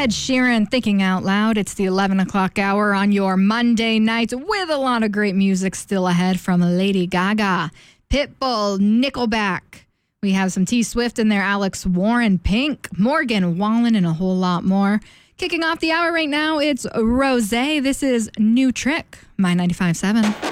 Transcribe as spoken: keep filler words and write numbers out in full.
Ed Sheeran, Thinking Out Loud. It's the eleven o'clock hour on your Monday night with a lot of great music still ahead from Lady Gaga, Pitbull, Nickelback. We have some T Swift in there, Alex Warren, Pink, Morgan Wallen, and a whole lot more. Kicking off the hour right now, it's Rosé. This is New Trick, My ninety-five point seven.